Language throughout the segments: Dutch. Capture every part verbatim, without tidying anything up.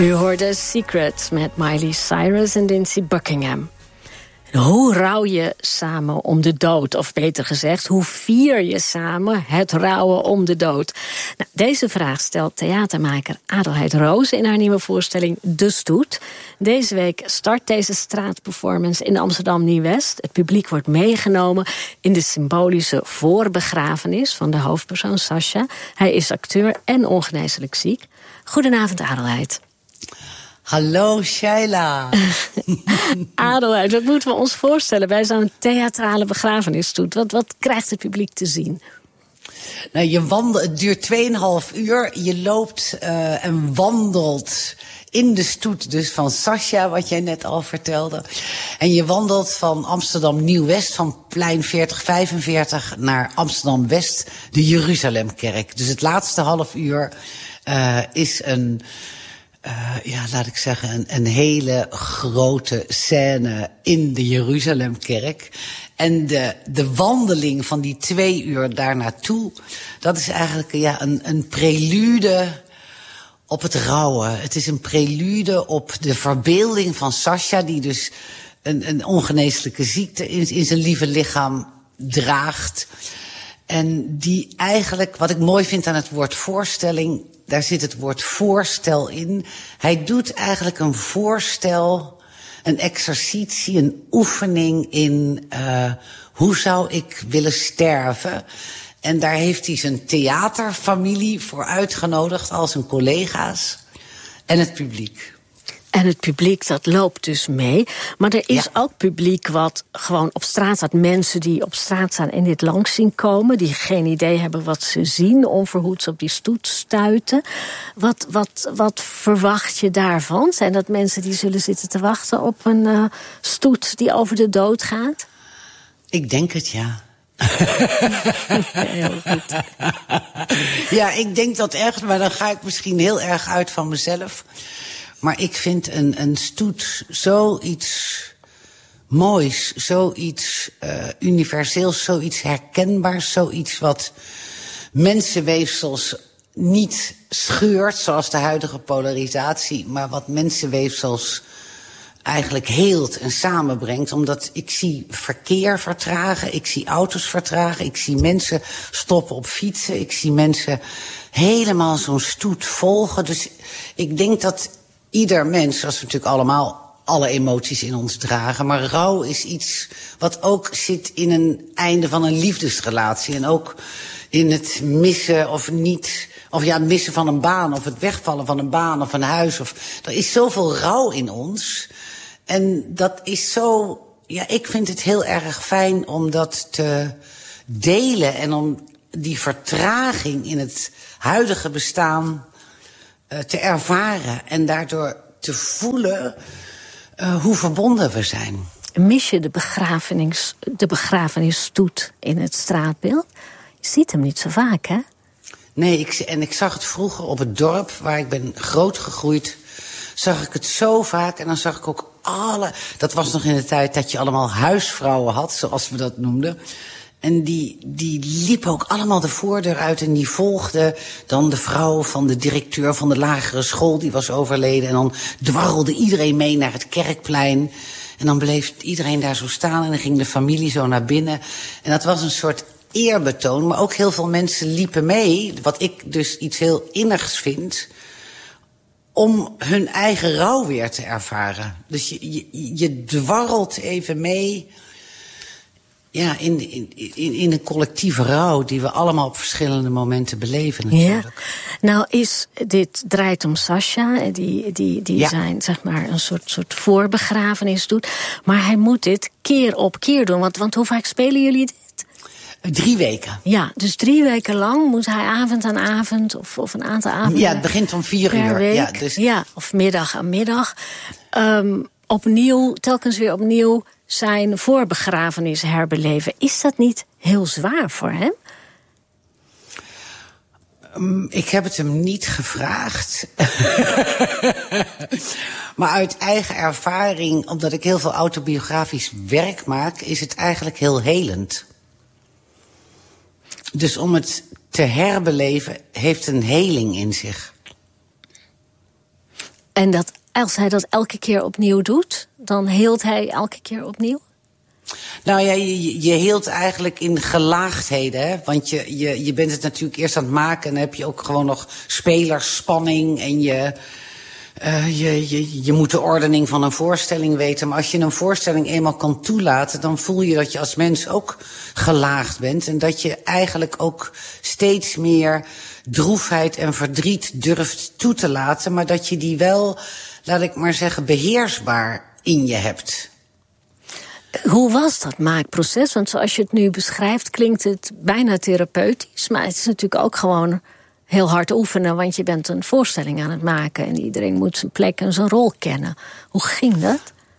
U hoorde Secrets met Miley Cyrus en Lindsey Buckingham. Hoe rouw je samen om de dood? Of beter gezegd, hoe vier je samen het rouwen om de dood? Nou, deze vraag stelt theatermaker Adelheid Roos in haar nieuwe voorstelling De Stoet. Deze week start deze straatperformance in Amsterdam Nieuw-West. Het publiek wordt meegenomen in de symbolische voorbegrafenis van de hoofdpersoon Sascha. Hij is acteur en ongeneeslijk ziek. Goedenavond, Adelheid. Hallo, Shaila. Adelheid, wat moeten we ons voorstellen bij zo'n theatrale begrafenisstoet? Wat, wat krijgt het publiek te zien? Nou, je wandelt, het duurt tweeënhalf uur. Je loopt uh, en wandelt in de stoet dus van Sascha, wat jij net al vertelde. En je wandelt van Amsterdam Nieuw-West, van plein veertig vijfenveertig... naar Amsterdam-West, de Jeruzalemkerk. Dus het laatste half uur uh, is een... Uh, ja, laat ik zeggen, een, een hele grote scène in de Jeruzalemkerk. En de, de wandeling van die twee uur daar naartoe, dat is eigenlijk ja, een, een prelude op het rouwen. Het is een prelude op de verbeelding van Sascha, die dus een, een ongeneeslijke ziekte in, in zijn lieve lichaam draagt. En die eigenlijk, wat ik mooi vind aan het woord voorstelling, daar zit het woord voorstel in. Hij doet eigenlijk een voorstel, een exercitie, een oefening in uh, hoe zou ik willen sterven. En daar heeft hij zijn theaterfamilie voor uitgenodigd, al zijn collega's en het publiek. En het publiek, dat loopt dus mee. Maar er is ja. ook publiek wat gewoon op straat staat. Mensen die op straat staan en dit langs zien komen. Die geen idee hebben wat ze zien. Onverhoeds op die stoet stuiten. Wat, wat, wat verwacht je daarvan? Zijn dat mensen die zullen zitten te wachten op een uh, stoet die over de dood gaat? Ik denk het, ja. Heel goed. Ja, ik denk dat echt, maar dan ga ik misschien heel erg uit van mezelf. Maar ik vind een, een stoet zoiets moois, zoiets uh, universeels, zoiets herkenbaars, zoiets wat mensenweefsels niet scheurt, zoals de huidige polarisatie, maar wat mensenweefsels eigenlijk heelt en samenbrengt. Omdat ik zie verkeer vertragen, ik zie auto's vertragen, ik zie mensen stoppen op fietsen, ik zie mensen helemaal zo'n stoet volgen. Dus ik denk dat ieder mens, als we natuurlijk allemaal alle emoties in ons dragen, maar rouw is iets wat ook zit in een einde van een liefdesrelatie. En ook in het missen of niet, of ja, het missen van een baan, of het wegvallen van een baan of een huis. Of, er is zoveel rouw in ons. En dat is zo, ja, ik vind het heel erg fijn om dat te delen en om die vertraging in het huidige bestaan uh, te ervaren en daardoor te voelen uh, hoe verbonden we zijn. Mis je de begrafenis, de begrafenisstoet in het straatbeeld? Je ziet hem niet zo vaak, hè? Nee, ik, en ik zag het vroeger op het dorp waar ik ben grootgegroeid, zag ik het zo vaak. En dan zag ik ook alle, dat was nog in de tijd dat je allemaal huisvrouwen had, zoals we dat noemden. En die, die liepen ook allemaal de voordeur uit en die volgden dan de vrouw van de directeur van de lagere school, die was overleden. En dan dwarrelde iedereen mee naar het Kerkplein. En dan bleef iedereen daar zo staan en dan ging de familie zo naar binnen. En dat was een soort eerbetoon, maar ook heel veel mensen liepen mee, wat ik dus iets heel innigs vind, om hun eigen rouw weer te ervaren. Dus je, je, je dwarrelt even mee, ja, in, in, in, in een collectieve rouw die we allemaal op verschillende momenten beleven natuurlijk. Ja. Nou is, dit draait om Sascha, die, die, die ja. zijn, zeg maar, een soort, soort voorbegrafenis doet. Maar hij moet dit keer op keer doen, want, want hoe vaak spelen jullie dit? Drie weken. Ja, dus drie weken lang moet hij avond aan avond, of, of een aantal avonden. Ja, het begint om vier per uur. Week. Ja, dus... ja, of middag aan middag. Um, opnieuw, telkens weer opnieuw zijn voorbegrafenis herbeleven. Is dat niet heel zwaar voor hem? Um, ik heb het hem niet gevraagd. Maar uit eigen ervaring, omdat ik heel veel autobiografisch werk maak, is het eigenlijk heel helend. Dus om het te herbeleven heeft een heling in zich. En dat als hij dat elke keer opnieuw doet, dan heelt hij elke keer opnieuw? Nou ja, je, je heelt eigenlijk in gelaagdheden. Hè? Want je, je, je bent het natuurlijk eerst aan het maken en dan heb je ook gewoon nog spelersspanning en je... Uh, je, je, je moet de ordening van een voorstelling weten. Maar als je een voorstelling eenmaal kan toelaten, dan voel je dat je als mens ook gelaagd bent. En dat je eigenlijk ook steeds meer droefheid en verdriet durft toe te laten. Maar dat je die wel, laat ik maar zeggen, beheersbaar in je hebt. Hoe was dat maakproces? Want zoals je het nu beschrijft, klinkt het bijna therapeutisch. Maar het is natuurlijk ook gewoon heel hard oefenen, want je bent een voorstelling aan het maken en iedereen moet zijn plek en zijn rol kennen. Hoe ging dat?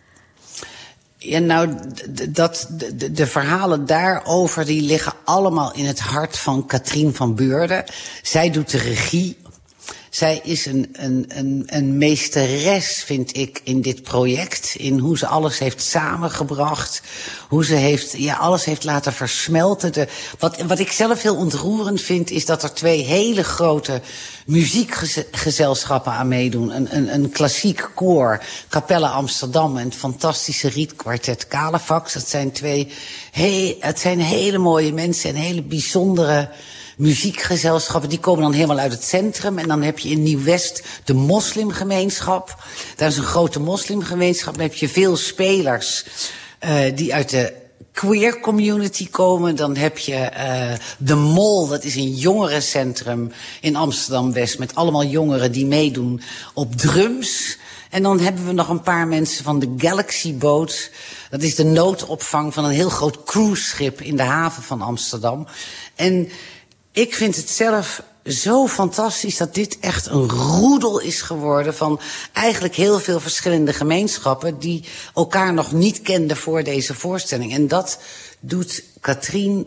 Ja, nou, dat, de, de verhalen daarover die liggen allemaal in het hart van Katrien van Beurden. Zij doet de regie. Zij is een, een, een, een meesteres, vind ik, in dit project. In hoe ze alles heeft samengebracht. Hoe ze heeft, ja, alles heeft laten versmelten. De, wat, wat ik zelf heel ontroerend vind, is dat er twee hele grote muziekgezelschappen aan meedoen. Een, een, een klassiek koor, Capelle Amsterdam, en het fantastische rietkwartet Kalefax. Het zijn twee, he, het zijn hele mooie mensen en hele bijzondere muziekgezelschappen. Die komen dan helemaal uit het centrum. En dan heb je in Nieuw-West de moslimgemeenschap. Daar is een grote moslimgemeenschap. Dan heb je veel spelers uh, die uit de queer community komen. Dan heb je uh, de Mol, dat is een jongerencentrum in Amsterdam-West, met allemaal jongeren die meedoen op drums. En dan hebben we nog een paar mensen van de Galaxy Boat. Dat is de noodopvang van een heel groot cruiseschip in de haven van Amsterdam. En ik vind het zelf zo fantastisch dat dit echt een roedel is geworden van eigenlijk heel veel verschillende gemeenschappen die elkaar nog niet kenden voor deze voorstelling. En dat doet Katrien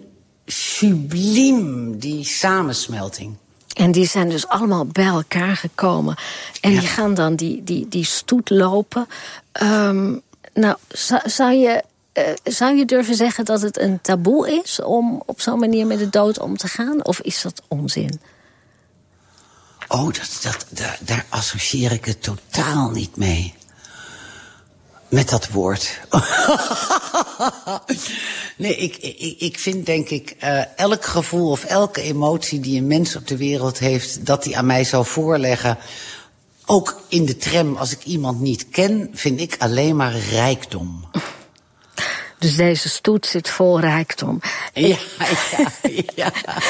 subliem, die samensmelting. En die zijn dus allemaal bij elkaar gekomen. En ja, die gaan dan die, die, die stoet lopen. Um, nou, zou, zou je... Uh, zou je durven zeggen dat het een taboe is om op zo'n manier met de dood om te gaan? Of is dat onzin? Oh, dat, dat, daar, daar associeer ik het totaal niet mee. Met dat woord. Nee, ik, ik, ik vind denk ik uh, elk gevoel of elke emotie die een mens op de wereld heeft, dat die aan mij zou voorleggen. Ook in de tram, als ik iemand niet ken, vind ik alleen maar rijkdom. Dus deze stoet zit vol rijkdom. Ja, ja, ja.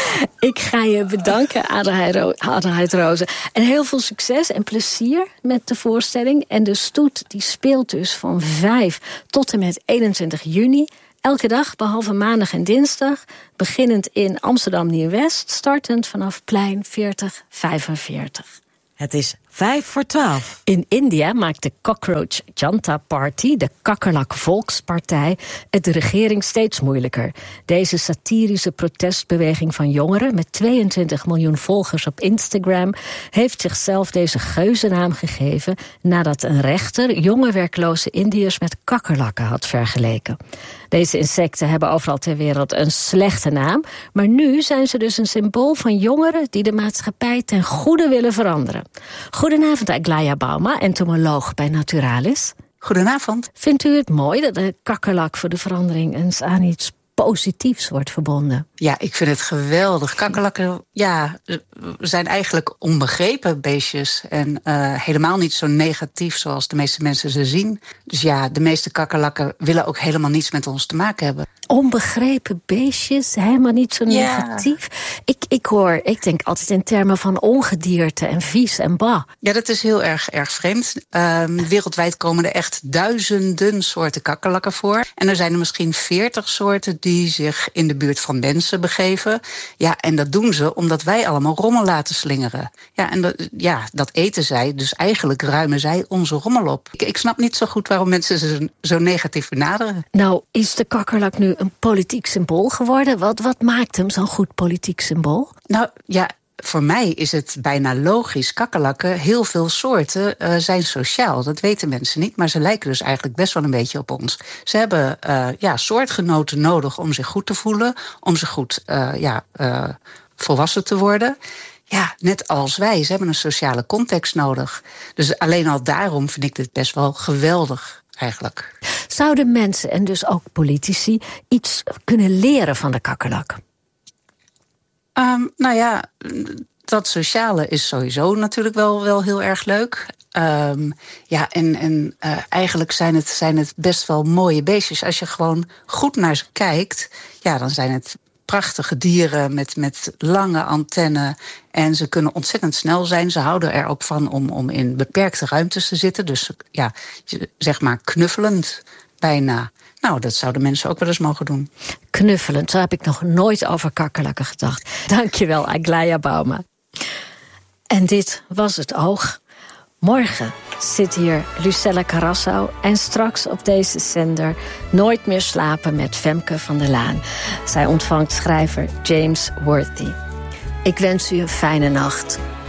Ik ga je bedanken, Adelheid Rozen. En heel veel succes en plezier met de voorstelling. En de stoet die speelt dus van vijf tot en met eenentwintig juni. Elke dag, behalve maandag en dinsdag. Beginnend in Amsterdam Nieuw-West. Startend vanaf plein veertig vijfenveertig. Het is vijf voor twaalf. In India maakt de Cockroach Janta Party, de kakkerlak volkspartij, het de regering steeds moeilijker. Deze satirische protestbeweging van jongeren met tweeëntwintig miljoen volgers op Instagram heeft zichzelf deze geuzennaam gegeven nadat een rechter jonge werkloze Indiërs met kakkerlakken had vergeleken. Deze insecten hebben overal ter wereld een slechte naam, maar nu zijn ze dus een symbool van jongeren die de maatschappij ten goede willen veranderen. Goedenavond, Aglaya Bauma, entomoloog bij Naturalis. Goedenavond. Vindt u het mooi dat de kakkerlak voor de verandering eens aan iets positiefs wordt verbonden? Ja, ik vind het geweldig. Kakkerlakken, ja, zijn eigenlijk onbegrepen beestjes en uh, helemaal niet zo negatief zoals de meeste mensen ze zien. Dus ja, de meeste kakkerlakken willen ook helemaal niets met ons te maken hebben. Onbegrepen beestjes, helemaal niet zo negatief. Ja. Ik, ik hoor, ik denk altijd in termen van ongedierte en vies en bah. Ja, dat is heel erg, erg vreemd. Um, wereldwijd komen er echt duizenden soorten kakkerlakken voor. En er zijn er misschien veertig soorten die zich in de buurt van mensen begeven. Ja, en dat doen ze omdat wij allemaal rommel laten slingeren. Ja, en dat, ja, dat eten zij, dus eigenlijk ruimen zij onze rommel op. Ik, ik snap niet zo goed waarom mensen ze zo negatief benaderen. Nou, is de kakkerlak nu een politiek symbool geworden? Wat, wat maakt hem zo'n goed politiek symbool? Nou, ja, voor mij is het bijna logisch. Kakkerlakken, heel veel soorten, uh, zijn sociaal. Dat weten mensen niet, maar ze lijken dus eigenlijk best wel een beetje op ons. Ze hebben uh, ja, soortgenoten nodig om zich goed te voelen, om zich goed uh, ja, uh, volwassen te worden. ja, net als wij, ze hebben een sociale context nodig. Dus alleen al daarom vind ik dit best wel geweldig, eigenlijk. Zouden mensen en dus ook politici iets kunnen leren van de kakkerlak? Um, nou ja, dat sociale is sowieso natuurlijk wel, wel heel erg leuk. Um, ja, en, en uh, eigenlijk zijn het, zijn het best wel mooie beestjes. Als je gewoon goed naar ze kijkt, ja, dan zijn het prachtige dieren met, met lange antennen. En ze kunnen ontzettend snel zijn. Ze houden er ook van om, om in beperkte ruimtes te zitten. Dus ja, zeg maar knuffelend bijna. Nou, dat zouden mensen ook wel eens mogen doen. Knuffelend, zo heb ik nog nooit over kakkerlakken gedacht. Dankjewel, Aglaia Bauma. En dit was Het Oog. Morgen zit hier Lucella Carrasso en straks op deze zender Nooit meer slapen met Femke van der Laan. Zij ontvangt schrijver James Worthy. Ik wens u een fijne nacht.